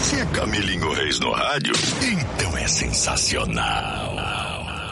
Se é Camilinho Reis no rádio, então é sensacional.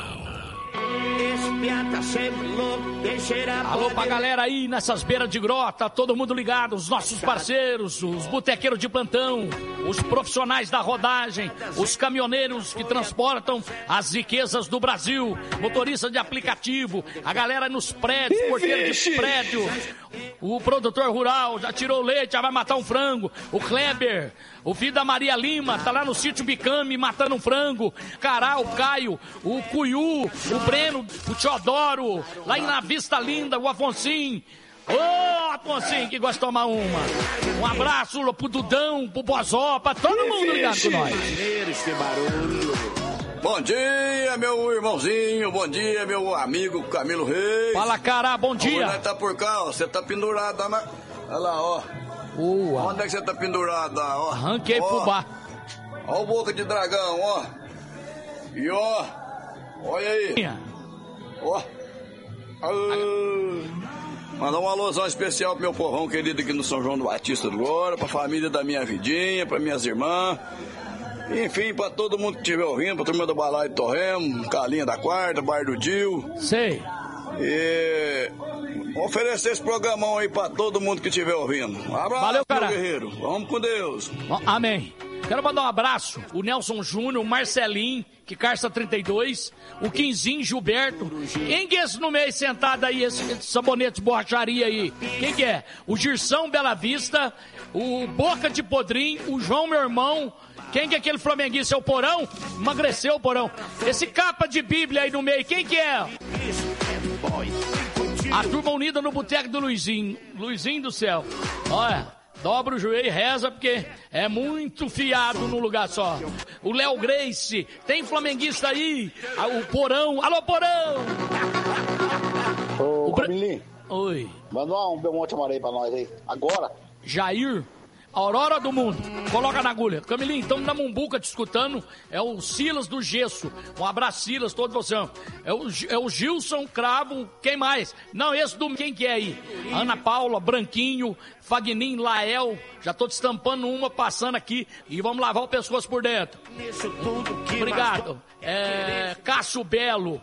Alô pra galera aí nessas beiras de grota, todo mundo ligado, os nossos parceiros, os botequeiros de plantão, os profissionais da rodagem, os caminhoneiros que transportam as riquezas do Brasil, motorista de aplicativo, a galera nos prédios, porteiro de prédio, o produtor rural já tirou leite, já vai matar um frango, o Kleber, o filho da Maria Lima, tá lá no sítio Bicame matando um frango, Cará, o Caio, o Cuiú, o Breno, o Teodoro, lá na Vista Linda, o Afonsinho. Ô, Afonsinho, que gosta de tomar uma. Um abraço pro Dudão, pro Bozó, pra todo mundo ligado com nós. Bom dia, meu irmãozinho, bom dia, meu amigo Camilo Reis. Fala, Cará, bom dia. Onde tá por cá, ó, você tá pendurado na... Olha lá, ó. Onde é que você tá pendurado, ó? Arranquei fubá. Ó o boca de dragão, ó. E ó, olha aí. Ó. Mandar um alôzão especial pro meu povão querido aqui no São João do Batista do Glória, pra família da minha vidinha, pra minhas irmãs. Enfim, pra todo mundo que estiver ouvindo, pra turma do Balaio do Torremo, Calinha da Quarta, Bar do Dil. Sei. E oferecer esse programão aí pra todo mundo que estiver ouvindo. Um abraço, valeu, cara. Meu guerreiro. Vamos com Deus. Amém. Quero mandar um abraço, o Nelson Júnior, o Marcelinho, que calça 32, o Quinzinho, Gilberto. Quem que é esse no meio sentado aí, esse sabonete de borracharia aí? Quem que é? O Girsão Bela Vista, o Boca de Podrim, o João, meu irmão. Quem que é aquele flamenguista? É o Porão? Emagreceu o Porão. Esse capa de Bíblia aí no meio, quem que é? A turma unida no boteco do Luizinho. Luizinho do céu. Olha, dobra o joelho e reza porque é muito fiado num lugar só. O Léo Grace, tem flamenguista aí? O Porão. Alô, Porão! Ô, Camilinho. Oi. Manda um Belmonte Amarelo aí pra nós aí. Agora. Jair. Aurora do Mundo, coloca na agulha. Camilinho, estamos na Mumbuca te escutando. É o Silas do Gesso. Um abraço, Silas, todo você. É o Gilson Cravo, quem mais? Não, esse do quem que é aí? Ana Paula, Branquinho, Fagninho, Lael. Já tô te estampando uma, passando aqui. E vamos lavar o pescoço por dentro. Obrigado. Cássio Belo.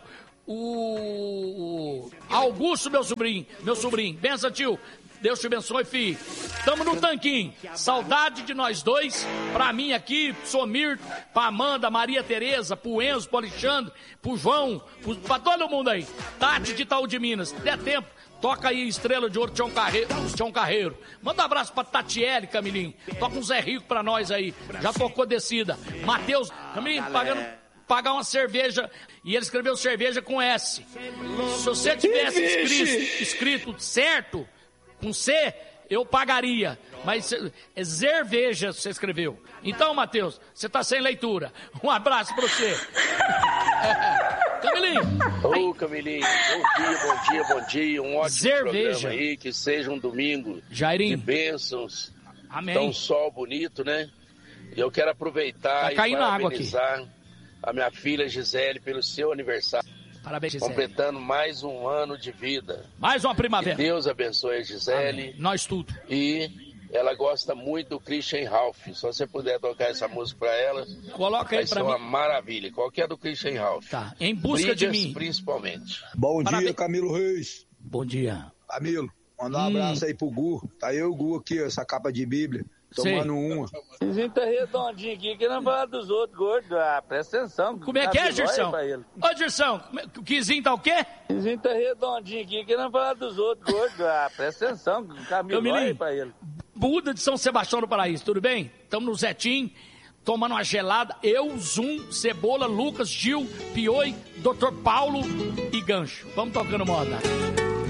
O Augusto, meu sobrinho. Benção, tio. Deus te abençoe, filho. Tamo no tanquinho. Saudade de nós dois. Pra mim aqui, Somir, pra Amanda, Maria Tereza, pro Enzo, pro Alexandre, pro João, pra todo mundo aí. Tati de Itaú de Minas. Se der tempo, toca aí Estrela de Ouro, Tião Carreiro. Manda um abraço pra Tatiele, Camilinho. Toca um Zé Rico pra nós aí. Já tocou descida. Matheus, Camilinho, pagar uma cerveja, e ele escreveu cerveja com S. Se você tivesse escrito certo, com C, eu pagaria. Mas é cerveja, você escreveu. Então, Matheus, você tá sem leitura. Um abraço pra você. Camilinho. Ô, Camilinho, bom dia. Um ótimo programa aí, que seja um domingo Jairinho. de bênçãos. Amém. Tá um sol bonito, né? E eu quero aproveitar e parabenizar a minha filha Gisele pelo seu aniversário. Parabéns, Gisele. Completando mais um ano de vida. Mais uma primavera. Que Deus abençoe a Gisele. Amém. Nós tudo. E ela gosta muito do Christian Ralph. Se você puder tocar essa música pra ela, coloca aí pra mim. Vai ser uma maravilha. Qualquer do Christian Ralph. Tá. Em busca de mim. Principalmente. Bom dia, Camilo Reis. Bom dia. Camilo, manda um abraço aí pro Gu. Tá eu e o Gu aqui, essa capa de Bíblia. Tomando uma. A gente tá redondinho aqui, querendo falar dos outros gordos. Ah, presta atenção. Como é que é, Girsão? Ô, Girsão, o Quizinho tá o quê? A gente tá redondinho aqui, querendo falar dos outros gordos. Ah, presta atenção. Camilo, olha pra ele. Buda de São Sebastião do Paraíso, tudo bem? Tamo no Zetim, tomando uma gelada. Eu, Zum, Cebola, Lucas, Gil, Pioi, Dr. Paulo e Gancho. Vamos tocando moda.